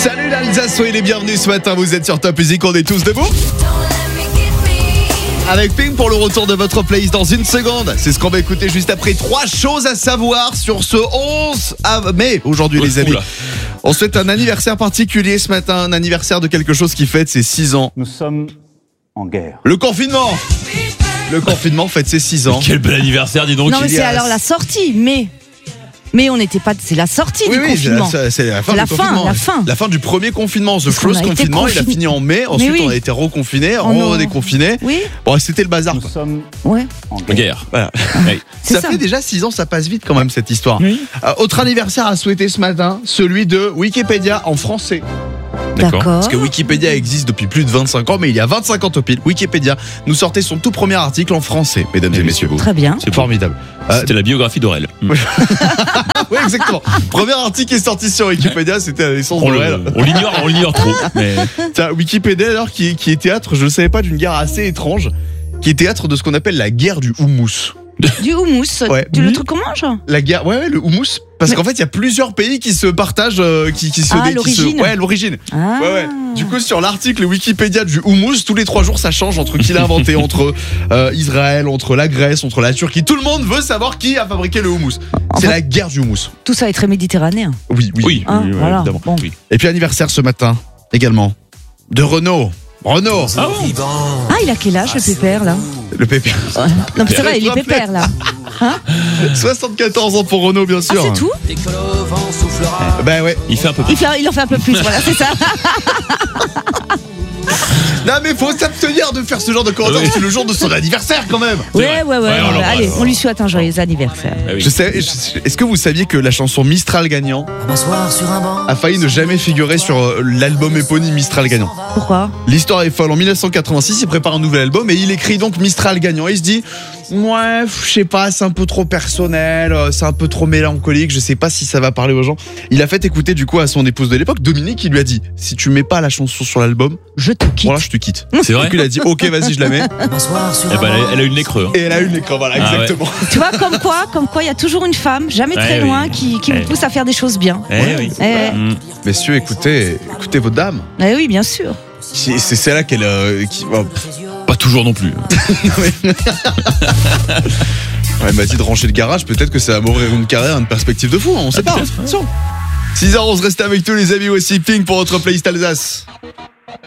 Salut l'Alsace, soyez les bienvenus ce matin, vous êtes sur Top Music, on est tous debout avec Pink pour le retour de votre playlist dans une seconde. C'est ce qu'on va écouter juste après. 3 choses à savoir sur ce 11 mai aujourd'hui les amis. On souhaite un anniversaire particulier ce matin, un anniversaire de quelque chose qui fête ses 6 ans. Nous sommes en guerre. Le confinement fête ses 6 ans. Quel bel anniversaire, dis donc. Non mais c'est alors la sortie, mais on n'était pas. C'est la sortie du confinement. C'est la fin du confinement. La fin du premier confinement. The first confinement, il a fini en mai. Ensuite, on a été reconfinés, redéconfinés. Oui. Bon, c'était le bazar. Nous sommes en guerre. Voilà. Oui. Ça fait déjà 6 ans, ça passe vite quand même cette histoire. Oui. Autre anniversaire à souhaiter ce matin, celui de Wikipédia en français. D'accord. Parce que Wikipédia existe depuis plus de 25 ans, mais il y a 25 ans au pile, Wikipédia nous sortait son tout premier article en français, mesdames et messieurs. Très bien. C'est formidable. C'était la biographie d'Aurel. Oui, exactement. Premier article qui est sorti sur Wikipédia, c'était à la naissance d'Aurel. On l'ignore trop. Mais... Tiens, Wikipédia alors qui est théâtre, je ne savais pas, d'une guerre assez étrange, qui est théâtre de ce qu'on appelle la guerre du houmous. Du houmous, Ouais. le truc qu'on mange. La guerre, ouais, le houmous. Parce qu'en fait, il y a plusieurs pays qui se partagent, l'origine. Ouais, l'origine. Ah. Ouais. Du coup, sur l'article Wikipédia du houmous, tous les 3 jours, ça change entre qui l'a inventé, entre Israël, entre la Grèce, entre la Turquie. Tout le monde veut savoir qui a fabriqué le houmous. C'est la guerre du houmous. Tout ça est très méditerranéen. Oui. Hein, voilà. Évidemment. Bon. Oui. Et puis anniversaire ce matin, également, de Renaud. Renaud, Ah bon. Ah, il a quel âge le pépère là? le pépère. Non mais c'est vrai, il est pépère là. 74 ans pour Renaud, bien Ah, sûr. c'est tout? Ben ouais. Il fait un peu plus. Il en fait un peu plus, voilà, c'est ça. Non mais faut s'abstenir de faire ce genre de commentaires, Oui. c'est le jour de son anniversaire quand même. Ouais. on l'embrasse. Allez, on lui souhaite un joyeux anniversaire. Ah oui. Est-ce que vous saviez que la chanson Mistral Gagnant a failli ne jamais figurer sur l'album éponyme Mistral Gagnant? Pourquoi? L'histoire est folle. En 1986, il prépare un nouvel album et il écrit donc Mistral Gagnant. Il se dit, ouais, je sais pas, c'est un peu trop personnel, c'est un peu trop mélancolique, je sais pas si ça va parler aux gens. Il a fait écouter du coup à son épouse de l'époque, Dominique, qui lui a dit, si tu mets pas la chanson sur l'album, Je te quitte. voilà, je te quitte. C'est vrai. Donc il a dit, ok, vas-y, je la mets. Eh ben, elle a eu le nez creux. Et elle a eu l'écran, voilà, Ah ouais. exactement. Tu vois, comme quoi, il y a toujours une femme, jamais très oui. loin, qui vous pousse à faire des choses bien. Oui. Messieurs, écoutez vos dames. Eh oui, bien sûr. C'est celle-là qu'elle. Pas toujours non plus. Ouais, elle m'a dit de rancher le garage, peut-être que ça va m'ouvrir une carrière, une perspective de fou, on sait pas. Attention. 6h11, restez avec nous les amis, voici Pink pour votre playlist Alsace.